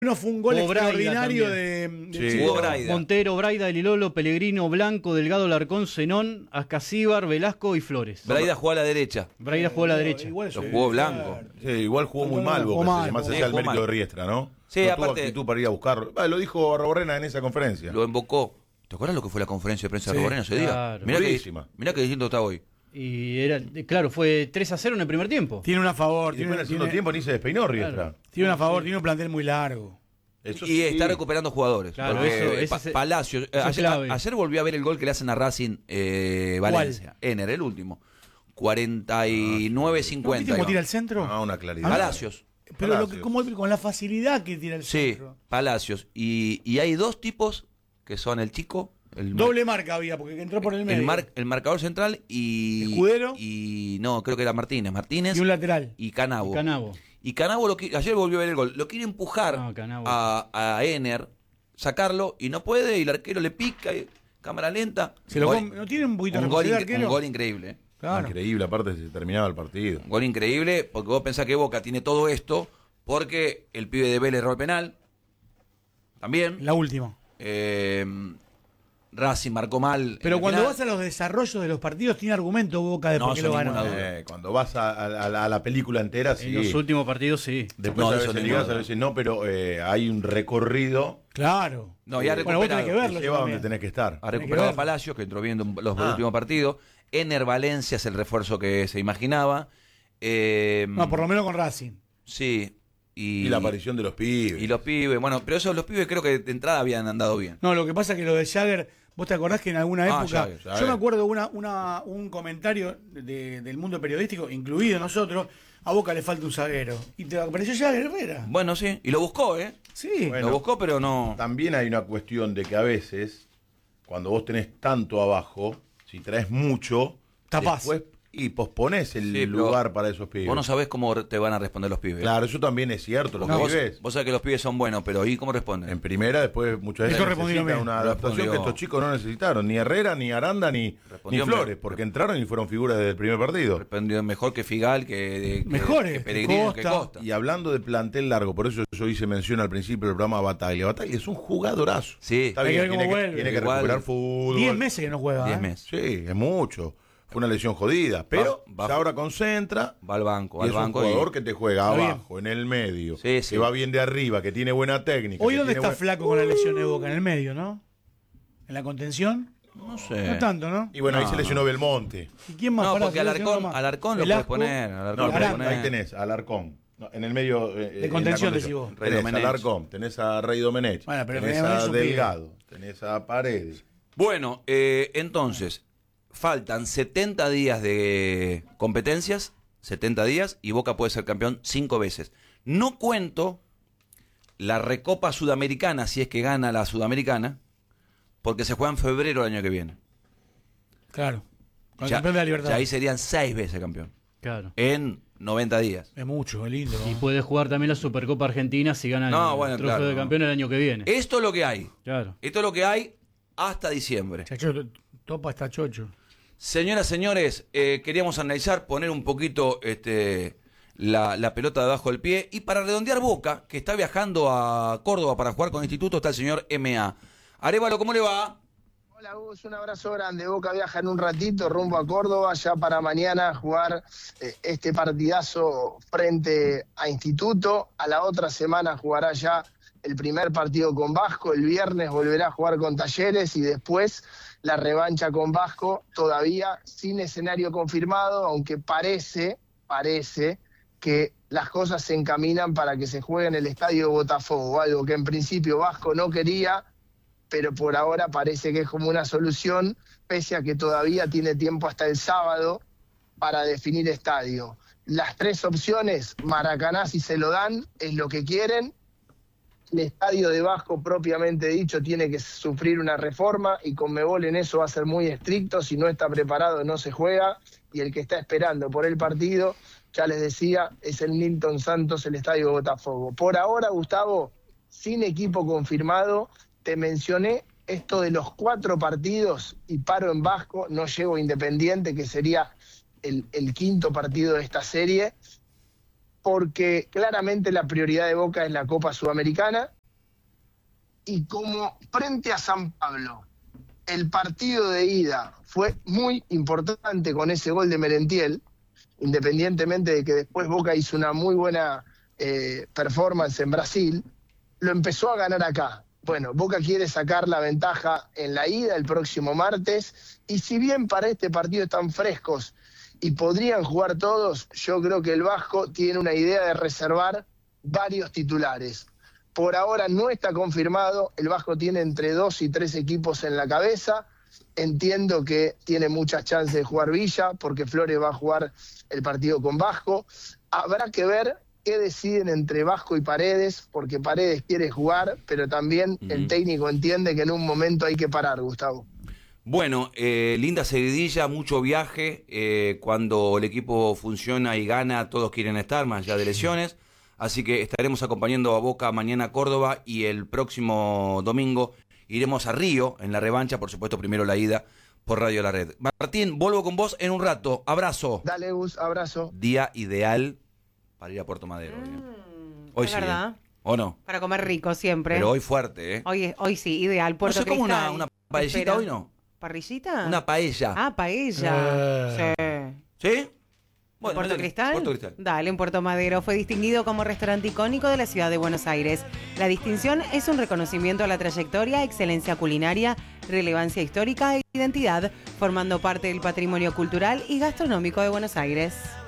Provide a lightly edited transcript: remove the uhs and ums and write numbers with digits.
No fue un gol Jugó Braida extraordinario también. de Sí. Chico. Jugó Braida. Montero, Braida, Lilolo, Pellegrino, Blanco, Delgado, Larcón, Zenón, Ascasíbar, Velasco y Flores. Braida jugó a la derecha. Braida jugó a la derecha. Igual Lo sí, jugó Blanco. claro. Sí, igual jugó muy No, mal jugó Boca, mal, más jugó allá del mal. mérito de Riestra, ¿no? Sí, no aparte- tuvo actitud para ir a buscarlo. Lo dijo Barraborrena en esa conferencia. Lo embocó. ¿Te acuerdas lo que fue la conferencia de prensa de Sí, Roborena ese día? claro. Durísima. Mirá que distinto está hoy. Y era, claro, fue 3-0 en el primer tiempo. Tiene una favor, Y tiene, después en el segundo tiene- tiempo ni se despeinó Riestra. tiene una favor, tiene un plantel muy largo. Eso Y sí. está recuperando jugadores. Claro, porque eso es- Palacios. es Ayer, clave. ayer volví a ver el gol que le hacen a Racing Valencia. Ener, el último. 49-50. ¿Viste cómo tira el centro? Ah, una claridad. Palacios. Pero Palacios. con la facilidad que tira el Sí, centro. Palacios. Y hay dos tipos que son el chico. El Doble marca había, porque entró por el medio. el marcador central y. ¿Escudero? Y no, creo que era Martínez. Martínez Y un lateral. y Canabo. Canavo. Y Canabo, ayer volvió a ver el gol. Lo quiere empujar No, Canabo. a Ener, sacarlo y no puede. Y el arquero le pica. Cámara lenta. Se lo Gol- come- ¿No tiene un poquito de un gol, responsabilidad, un arquero? gol increíble. Claro. Increíble, aparte se terminaba el partido. Un gol increíble porque vos pensás que Boca tiene todo esto porque el pibe de Vélez erró el penal. También. La última. Racing marcó mal. Pero en el cuando penal. vas a los desarrollos de los partidos, tiene argumento Boca de No, por qué sin lo ganó. ninguna duda. Cuando vas a la película entera, sí. En los últimos partidos sí. Después No, a eso veces ni ligás, modo. a veces no, pero hay un recorrido Claro. No, ya Bueno, vos tenés que recuperado. verlo. que yo lleva donde también. tenés que estar. Ha que recuperado a verlo. Palacios, que entró viendo los últimos partidos. Ener Valencia es el refuerzo que se imaginaba. No, por lo menos con Racing. Sí. Y la aparición de los pibes. Y los pibes. Bueno, pero esos los pibes creo que de entrada habían andado bien. No, lo que pasa es que lo de Jagger, vos te acordás que en alguna Ah, época, Jagger. yo me acuerdo un comentario del mundo periodístico, incluido nosotros, a Boca le falta un zaguero. Y te apareció Jagger Herrera. Bueno, sí. Y lo buscó, ¿eh? Sí. Bueno. Lo buscó, pero no. También hay una cuestión de que a veces, cuando vos tenés tanto abajo, si traes mucho, Tapás. después y posponés el Sí, pero lugar para esos pibes. Vos no sabés cómo te van a responder los pibes. Claro, eso también es cierto. Los Porque pibes, vos sabés que los pibes son buenos, pero ¿y cómo responden? en primera, después muchas veces Esto respondieron necesitan bien. una adaptación Respondió- que estos chicos no necesitaron. Ni Herrera, ni Aranda, ni Respondió Flores, bien. porque entraron y fueron figuras desde el primer partido. Respondió mejor que Figal, Mejores, que Pellegrino, que Costa. Costa. Y hablando de plantel largo, por eso yo hice mención al principio del programa a Bataglia. Bataglia es un jugadorazo. Sí. Está Hay que bien, ver cómo tiene, vuelve. tiene que Igual, recuperar fútbol. 10 meses que no juega. 10 ¿eh? meses. Sí, es mucho. Fue una lesión jodida, pero Va- ya ahora concentra. Va al banco, Y al es un banco. jugador que te juega Está bien. abajo, en el medio, Sí, sí. que va bien de arriba, que tiene buena técnica. Hoy que dónde tiene está Flaco con la lesión de Boca, en el medio, ¿no? ¿En la contención? No sé. No tanto, ¿no? Y bueno, ahí No, se lesionó Belmonte. ¿Y quién más? No, Pará, porque se lesionó Alarcón, más. Alarcón lo puedes Velasco. poner. No, Alarcón pero lo puedes Aranda, ahí poner. tenés a Alarcón. No, en el medio. De contención, decís vos. Rey Tenés a Domenech. Alarcón, tenés a Rey Domenech, Bueno, pero tenés Rey Domenech a es un pibe. Delgado, tenés a Paredes. Bueno, entonces, faltan 70 días de competencias, 70 días, y Boca puede ser campeón 5 veces. No cuento la Recopa Sudamericana, si es que gana la Sudamericana, porque se juega en febrero del año que viene. Claro. Con el Ya, campeón de la Libertad. ya ahí serían 6 veces campeón, Claro. en 90 días. Es mucho, es lindo. Y puede jugar también la Supercopa Argentina si gana No, el bueno, trofeo claro, de no. campeón el año que viene. Esto es lo que hay. Claro. Esto es lo que hay hasta diciembre. Chacho, topa está chocho. Señoras, señores, queríamos analizar, poner un poquito la pelota debajo del pie. Y para redondear Boca, que está viajando a Córdoba para jugar con Instituto, está el señor M.A. Arévalo, ¿cómo le va? Hola Gus, un abrazo grande. Boca viaja en un ratito rumbo a Córdoba, ya para mañana jugar este partidazo frente a Instituto. A la otra semana jugará ya el primer partido con Vasco, el viernes volverá a jugar con Talleres y después la revancha con Vasco, todavía sin escenario confirmado, aunque parece que las cosas se encaminan para que se juegue en el estadio Botafogo, algo que en principio Vasco no quería, pero por ahora parece que es como una solución, pese a que todavía tiene tiempo hasta el sábado para definir estadio. Las 3 opciones, Maracaná si se lo dan, es lo que quieren. El estadio de Vasco, propiamente dicho, tiene que sufrir una reforma y Conmebol en eso va a ser muy estricto. Si no está preparado, no se juega. Y el que está esperando por el partido, ya les decía, es el Nilton Santos, el estadio Botafogo. Por ahora, Gustavo, sin equipo confirmado, te mencioné esto de los 4 partidos y paro en Vasco, no llego a Independiente, que sería el 5.º partido de esta serie. porque claramente la prioridad de Boca es la Copa Sudamericana, y como frente a San Pablo el partido de ida fue muy importante con ese gol de Merentiel, independientemente de que después Boca hizo una muy buena performance en Brasil, lo empezó a ganar acá. Bueno, Boca quiere sacar la ventaja en la ida el próximo martes, y si bien para este partido están frescos y podrían jugar todos, yo creo que el Vasco tiene una idea de reservar varios titulares. Por ahora no está confirmado, el Vasco tiene entre 2 y 3 equipos en la cabeza. Entiendo que tiene muchas chances de jugar Villa, porque Flores va a jugar el partido con Vasco. Habrá que ver qué deciden entre Vasco y Paredes, porque Paredes quiere jugar, pero también el técnico entiende que en un momento hay que parar, Gustavo. Bueno, linda seguidilla, mucho viaje. Cuando el equipo funciona y gana, todos quieren estar, más allá de lesiones. Así que estaremos acompañando a Boca mañana a Córdoba, y el próximo domingo iremos a Río en la revancha, por supuesto primero la ida por Radio La Red. Martín, vuelvo con vos en un rato. Abrazo. Dale, Gus, abrazo. Día ideal para ir a Puerto Madero. Hoy es sí, verdad. ¿O no? Para comer rico siempre. Pero hoy fuerte, ¿eh? Hoy sí, ideal. Puerto ¿No sé cómo Cristal. una paellita hoy, no? ¿Parrillita? Una paella. Ah, paella. Sí. ¿Sí? Bueno, ¿Puerto métele. Cristal? Puerto Cristal. Dale, en Puerto Madero fue distinguido como restaurante icónico de la ciudad de Buenos Aires. La distinción es un reconocimiento a la trayectoria, excelencia culinaria, relevancia histórica e identidad, formando parte del patrimonio cultural y gastronómico de Buenos Aires.